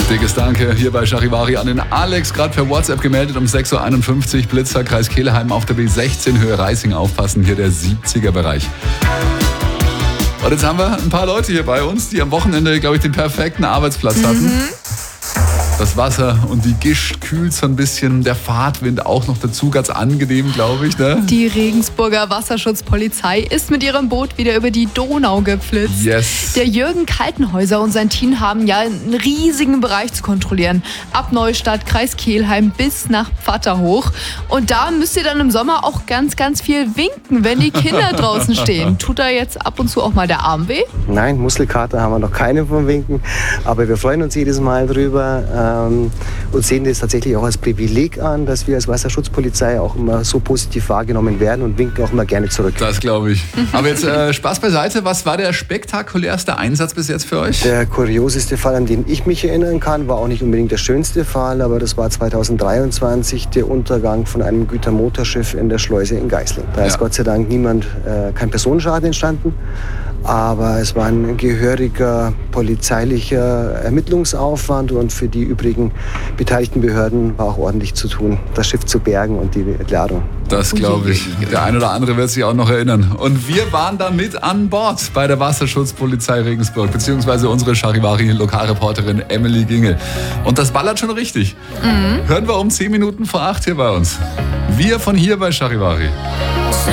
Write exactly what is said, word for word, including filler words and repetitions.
Dickes Danke hier bei Charivari an den Alex, gerade per WhatsApp gemeldet um sechs Uhr einundfünfzig, Blitzer, Kreis Kelheim auf der B sechzehn, Höhe Reising, aufpassen, hier der siebziger Bereich. Und jetzt haben wir ein paar Leute hier bei uns, die am Wochenende, glaube ich, den perfekten Arbeitsplatz hatten. Mhm. Das Wasser und die Gischt kühlt so ein bisschen, der Fahrtwind auch noch dazu, ganz angenehm, glaube ich. Ne? Die Regensburger Wasserschutzpolizei ist mit ihrem Boot wieder über die Donau geflitzt. Yes. Der Jürgen Kaltenhäuser und sein Team haben ja einen riesigen Bereich zu kontrollieren. Ab Neustadt, Kreis Kelheim bis nach Pfatter hoch. Und da müsst ihr dann im Sommer auch ganz, ganz viel winken, wenn die Kinder draußen stehen. Tut da jetzt ab und zu auch mal der Arm weh? Nein, Muskelkater haben wir noch keine vom Winken. Aber wir freuen uns jedes Mal drüber. Und sehen das tatsächlich auch als Privileg an, dass wir als Wasserschutzpolizei auch immer so positiv wahrgenommen werden und winken auch immer gerne zurück. Das glaube ich. Aber jetzt äh, Spaß beiseite, was war der spektakulärste Einsatz bis jetzt für euch? Der kurioseste Fall, an den ich mich erinnern kann, war auch nicht unbedingt der schönste Fall, aber das war zweitausenddreiundzwanzig der Untergang von einem Gütermotorschiff in der Schleuse in Geißling. Da ist ja. Gott sei Dank niemand, äh, kein Personenschaden entstanden. Aber es war ein gehöriger polizeilicher Ermittlungsaufwand und für die übrigen beteiligten Behörden war auch ordentlich zu tun, das Schiff zu bergen und die Ladung. Das glaube ich. Der ein oder andere wird sich auch noch erinnern. Und wir waren da mit an Bord bei der Wasserschutzpolizei Regensburg, beziehungsweise unsere Charivari-Lokalreporterin Emily Gingel. Und das ballert schon richtig. Mhm. Hören wir um zehn Minuten vor acht hier bei uns. Wir von hier bei Charivari.